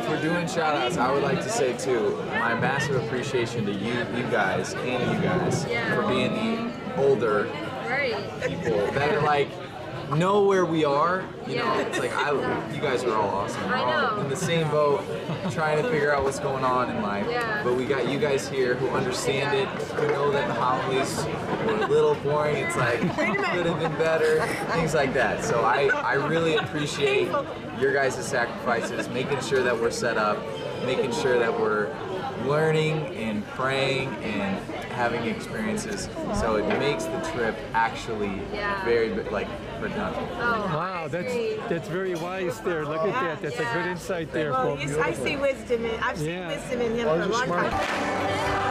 if we're doing shout outs, I would like to say too, my massive appreciation to you guys and you guys for being the older people that are like, know where we are, you know, it's like, you guys are all awesome. We're all in the same boat, trying to figure out what's going on in life. But we got you guys here who understand it, who know that the homilies were a little boring, it's like, could have been better, things like that. So I really appreciate your guys' sacrifices, making sure that we're set up, making sure that we're learning and praying and having experiences, so it makes the trip actually very like productive. Wow, that's very wise there. Look at that. That's a good insight there. Well, I see wisdom in. I've seen wisdom in him for a long time.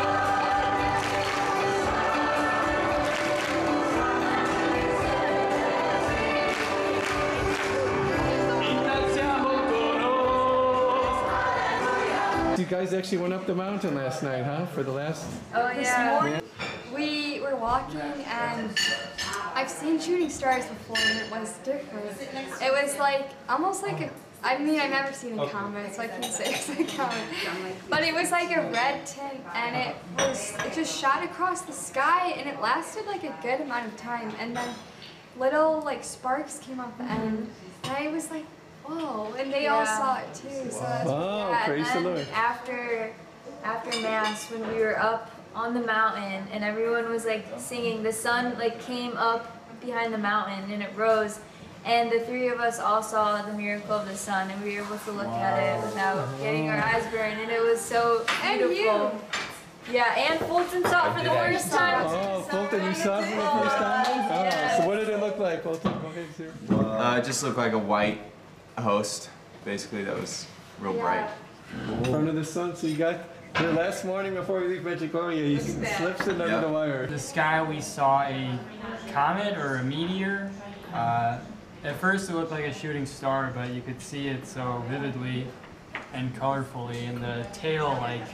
You guys actually went up the mountain last night, huh? For the last... Oh yeah. We were walking and I've seen shooting stars before and it was different. It was like, almost like I've never seen a comet, so I can't say it's a comet. But it was like a red tint and it just shot across the sky and it lasted like a good amount of time. And then little like sparks came off the end and I was like, whoa, and they all saw it too. So that's praise the Lord. After Mass, when we were up on the mountain and everyone was like singing, the sun like came up behind the mountain and it rose, and the three of us all saw the miracle of the sun, and we were able to look at it without getting our eyes burned, and it was so beautiful. Yeah, and Fulton saw it for the first time. Oh, Fulton, you saw it for the first time? Oh, so what did it look like, Fulton? Go ahead, sir. It just looked like a white host, basically, that was real bright. In front of the sun, so you got the last morning before we leave Pensacola, he slips it under the wire. In the sky we saw a comet or a meteor. At first it looked like a shooting star, but you could see it so vividly and colorfully, and the tail like